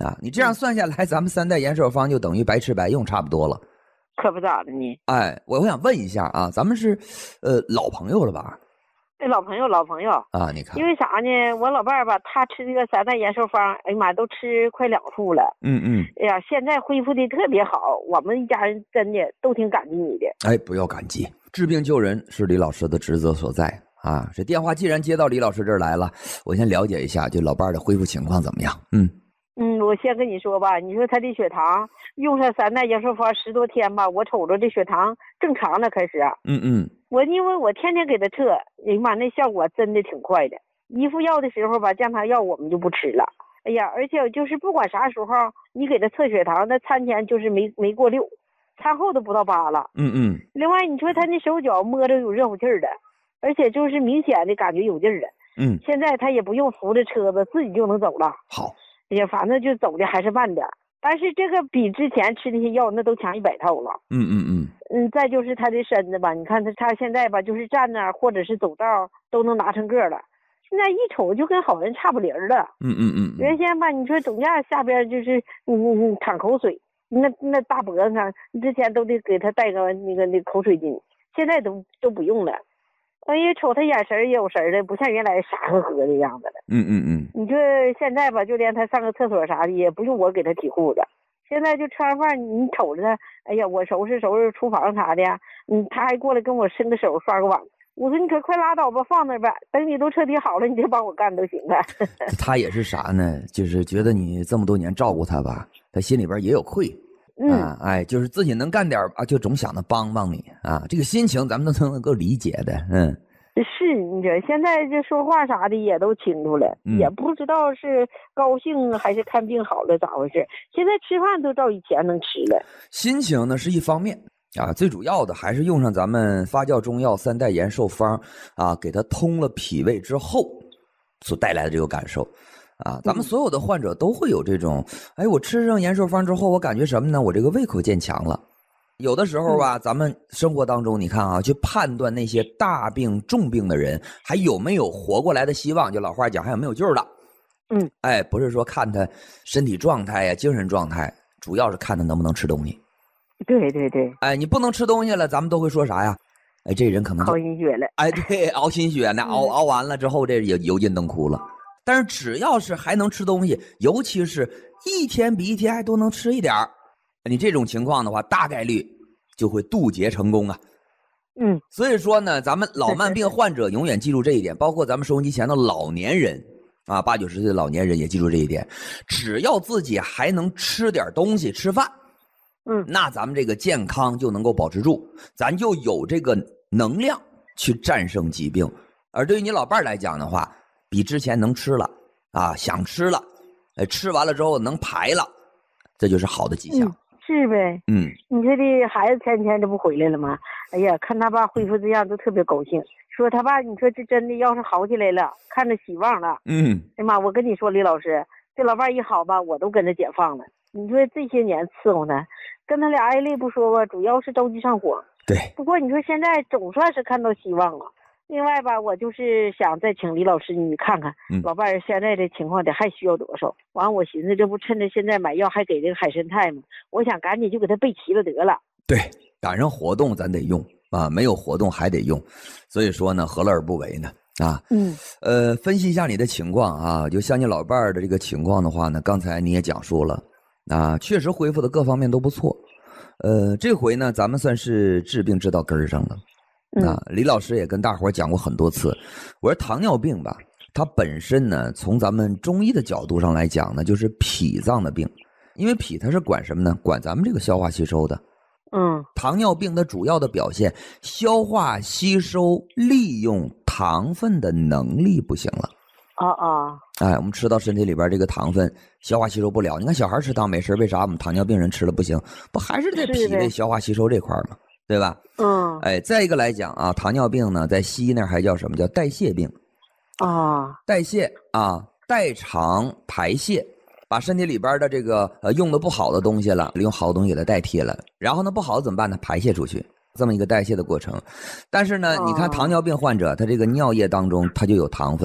啊。你这样算下来，咱们3代延寿方就等于白吃白用，差不多了。 可不咋的呢。 哎，我想问一下啊，咱们是老朋友了吧？ 老朋友啊，你看， 因为啥呢？我老伴儿吧，他吃这个3代延寿方，哎呀妈，都吃快2副了。哎呀，现在恢复的特别好，我们一家人真的都挺感激你的。 哎，不要感激，治病救人是李老师的职责所在啊。这电话既然接到李老师这儿来了，我先了解一下，就老伴儿的恢复情况怎么样？ 我先跟你说吧，你说他的血糖用上3代延寿方10多天吧，我瞅着这血糖正常了，开始。因为我天天给他测，哎呀妈，那效果真的挺快的。一副药的时候吧，降糖药我们就不吃了。哎呀，而且就是不管啥时候你给他测血糖，那餐前就是没过6，餐后都不到8了。另外你说他那手脚摸着有热乎气儿的，而且就是明显的感觉有劲儿的。现在他也不用扶着车子，自己就能走了。 好。 哎呀，反正就走的还是慢点，但是这个比之前吃那些药那都强100套了。再就是他的身子吧，你看他现在吧，就是站那或者是走道都能拿成个了，现在一瞅就跟好人差不离儿了。原先吧，你说总价下边就是淌口水，那大脖子上之前都得给他带个那个口水巾，现在都不用了。哎呀，瞅他眼神也有神的，不像原来傻呵呵的样子了。你说现在吧，就连他上个厕所啥的也不用我给他提裤子，现在就吃完饭你瞅着他，哎呀，我收拾厨房啥的，他还过来跟我伸个手刷个碗。我说你可快拉倒吧，放那吧，等你都彻底好了，你再帮我干都行了。 他也是啥呢？就是觉得你这么多年照顾他吧，他心里边也有愧。就是自己能干点啊，就总想着帮你啊，这个心情咱们都能够理解的。 是，你这现在这说话啥的也都清楚了，也不知道是高兴还是看病好了咋回事。现在吃饭都照以前能吃了。 心情呢是一方面啊，最主要的还是用上咱们发酵中药3代延寿方啊，给它通了脾胃之后所带来的这个感受。咱们所有的患者都会有这种，我吃上延寿方之后，我感觉什么呢？我这个胃口渐强了。有的时候吧，咱们生活当中，你看啊，去判断那些大病重病的人还有没有活过来的希望，就老话讲，还有没有救了。不是说看他身体状态呀、精神状态，主要是看他能不能吃东西。 对。 你不能吃东西了，咱们都会说啥呀？这人可能熬心血了。 对，熬心血呢，熬完了之后，这也油尽灯枯了。但是只要是还能吃东西，尤其是一天比一天还都能吃一点儿，你这种情况的话，大概率就会渡劫成功啊。所以说呢，咱们老慢病患者永远记住这一点，包括咱们收音机前的老年人啊，80、90岁的老年人也记住这一点，只要自己还能吃点东西，吃饭，那咱们这个健康就能够保持住，咱就有这个能量去战胜疾病。而对于你老伴儿来讲的话，比之前能吃了啊，想吃了，吃完了之后能排了，这就是好的迹象。 是呗。你说这孩子前天这不回来了吗？哎呀，看他爸恢复这样都特别高兴，说他爸，你说这真的要是好起来了，看着希望了。哎呀妈，我跟你说，李老师，这老伴一好吧，我都跟他解放了。你说这些年伺候他，跟他俩挨累不说吧，主要是着急上火。 对。 不过你说现在总算是看到希望了。另外吧，我就是想再请李老师你看看，老伴儿现在的情况得还需要多少。完我寻思这不趁着现在买药还给这个海参肽吗？我想赶紧就给他备齐了得了。 对，赶上活动咱得用啊，没有活动还得用，所以说呢，何乐而不为呢？分析一下你的情况啊，就像你老伴儿的这个情况的话呢，刚才你也讲述了啊，确实恢复的各方面都不错。这回呢，咱们算是治病治到根儿上了。李老师也跟大伙讲过很多次，我说糖尿病吧，它本身呢，从咱们中医的角度上来讲呢，就是脾脏的病，因为脾它是管什么呢？管咱们这个消化吸收的。糖尿病的主要的表现，消化吸收利用糖分的能力不行了。我们吃到身体里边这个糖分消化吸收不了。你看小孩吃糖没事，为啥我们糖尿病人吃了不行？不还是在脾胃消化吸收这块吗？对吧？再一个来讲啊，糖尿病呢，在西医那还叫什么？叫代谢病。代谢啊，代偿排泄，把身体里边的这个用的不好的东西了，用好的东西给它代替了，然后呢，不好的怎么办呢？排泄出去，这么一个代谢的过程。但是呢，你看糖尿病患者，他这个尿液当中他就有糖分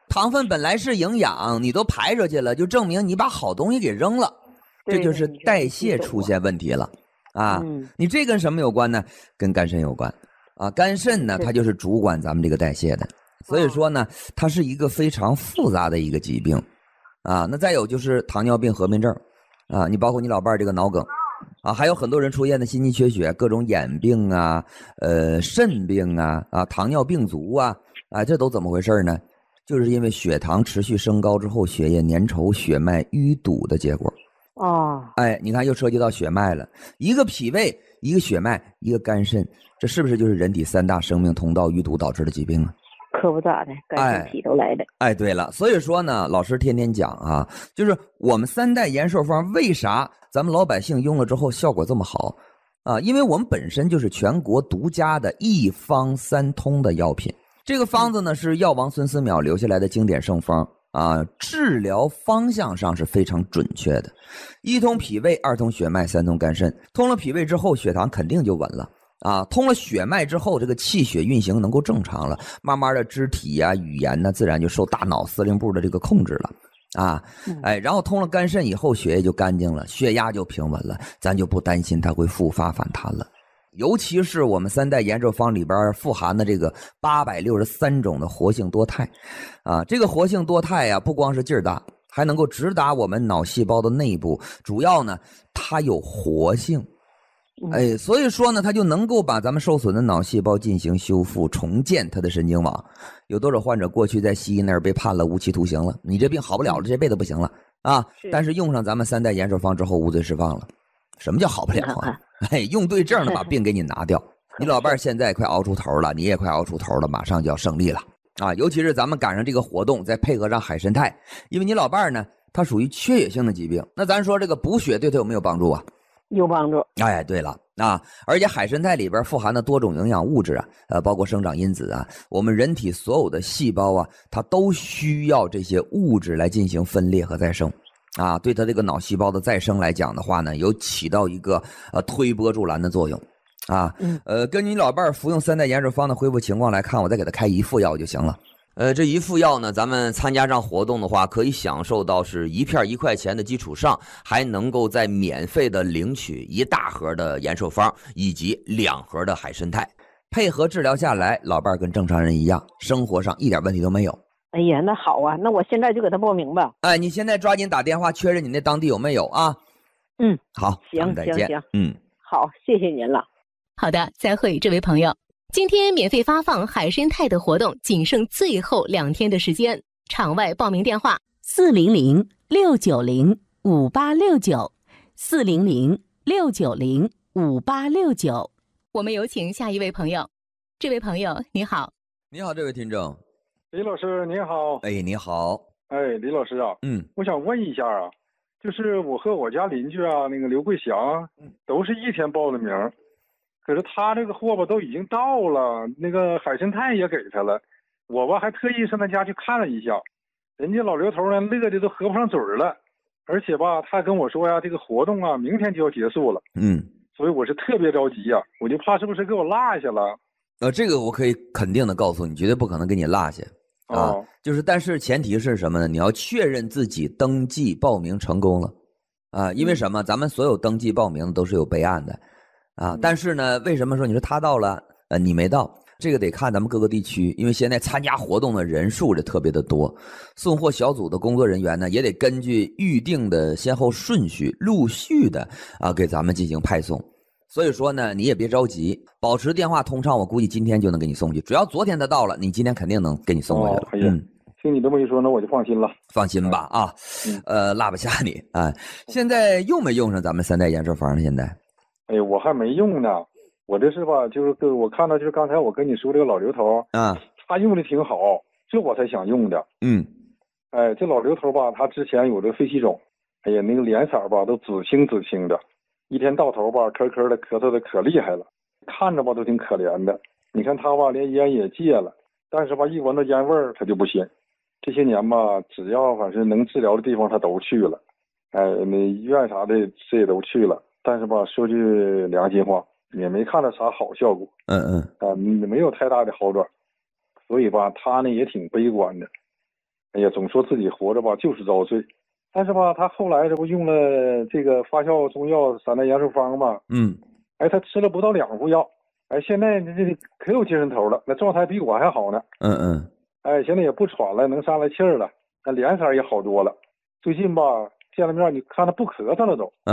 糖分本来是营养，你都排出去了，就证明你把好东西给扔了，这就是代谢出现问题了啊。你这跟什么有关呢？跟肝肾有关啊。肝肾呢，它就是主管咱们这个代谢的，所以说呢，它是一个非常复杂的一个疾病啊。那再有就是糖尿病合并症啊，你包括你老伴儿这个脑梗啊，还有很多人出现的心肌缺血、各种眼病啊、肾病啊、糖尿病足啊，这都怎么回事呢？就是因为血糖持续升高之后，血液粘稠、血脉淤堵的结果。你看又涉及到血脉了，一个脾胃，一个血脉，一个肝肾，这是不是就是人体3大生命通道淤堵导致的疾病啊？ 可不咋的，肝肾脾都来的。 对了，所以说呢，老师天天讲啊，就是我们3代延寿方为啥咱们老百姓用了之后效果这么好啊？因为我们本身就是全国独家的1方3通的药品。这个方子呢是药王孙思邈留下来的经典圣方啊，治疗方向上是非常准确的。1通脾胃，2通血脉，3通肝肾。通了脾胃之后，血糖肯定就稳了啊。通了血脉之后，这个气血运行能够正常了，慢慢的肢体啊、语言呢，自然就受大脑司令部的这个控制了啊。然后通了肝肾以后，血液就干净了，血压就平稳了，咱就不担心它会复发反弹了。尤其是我们3代延寿方里边富含的这个863种的活性多肽啊，这个活性多肽呀，不光是劲儿大，还能够直达我们脑细胞的内部，主要呢它有活性，所以说呢它就能够把咱们受损的脑细胞进行修复重建它的神经网。有多少患者过去在西医那儿被判了无期徒刑了，你这病好不了了，这辈子不行了啊，但是用上咱们3代延寿方之后无罪释放了。什么叫好不了啊？用对症的把病给你拿掉。你老伴儿现在快熬出头了，你也快熬出头了，马上就要胜利了啊！尤其是咱们赶上这个活动，再配合上海参肽，因为你老伴儿呢，他属于缺血性的疾病，那咱说这个补血对他有没有帮助啊？ 有帮助。 对了啊，而且海参肽里边富含的多种营养物质啊，包括生长因子啊，我们人体所有的细胞啊，它都需要这些物质来进行分裂和再生。对他这个脑细胞的再生来讲的话呢，有起到一个推波助澜的作用根据你老伴儿服用3代延寿方的恢复情况来看，我再给他开1副药就行了。这1副药呢，咱们参加上活动的话，可以享受到是1片1块钱的基础上，还能够再免费的领取1大盒的延寿方以及2盒的海参肽，配合治疗下来，老伴儿跟正常人一样，生活上一点问题都没有。 哎呀，那好啊，那我现在就给他报名吧。 你现在抓紧打电话确认你那当地有没有啊？好， 行， 行， 好，谢谢您了。 好的，再会，这位朋友。今天免费发放海参肽的活动仅剩最后2天的时间，场外报名电话400-690-5869，400-690-5869。我们有请下一位朋友。这位朋友，你好。 你好，这位听众。 李老师您好。 你好。 李老师啊，我想问一下啊，就是我和我家邻居啊，那个刘桂祥，都是一天报的名，可是他这个货吧都已经到了，那个海参肽也给他了，我吧还特意上他家去看了一下，人家老刘头呢乐的都合不上嘴了，而且吧他跟我说呀，这个活动啊明天就要结束了，所以我是特别着急呀，我就怕是不是给我落下了。 这个我可以肯定的告诉你，绝对不可能给你落下就是但是前提是什么呢？你要确认自己登记报名成功了因为什么？咱们所有登记报名都是有备案的但是呢，为什么说你说他到了你没到？这个得看咱们各个地区，因为现在参加活动的人数这特别的多，送货小组的工作人员呢也得根据预定的先后顺序陆续的给咱们进行派送。所以说呢，你也别着急，保持电话通畅，我估计今天就能给你送去。只要昨天他到了，你今天肯定能给你送过去了。 听你这么一说，那我就放心了。 放心吧落不下你现在用没用上咱们3代延寿方呢？现在？ 我还没用呢。我这是吧，就是我看到就是刚才我跟你说这个老刘头他用的挺好，这我才想用的。这老刘头吧，他之前有这个肺气肿，那个脸色吧都紫青的。一天到头吧，咳咳的咳嗽的可厉害了，看着吧都挺可怜的。你看他吧，连烟也戒了，但是吧，一闻到烟味儿他就不行。这些年吧，只要反正能治疗的地方他都去了，那医院啥的这也都去了。但是吧，说句良心话，也没看到啥好效果。没有太大的好转，所以吧，他呢也挺悲观的。 哎呀，总说自己活着吧就是遭罪。但是吧，他后来这不用了这个发酵中药3代延寿方嘛，哎，他吃了不到2副药，哎，现在这可有精神头了，那状态比我还好呢。哎，现在也不喘了，能上来气儿了，那脸色也好多了。最近吧见了面，你看他不咳嗽了都。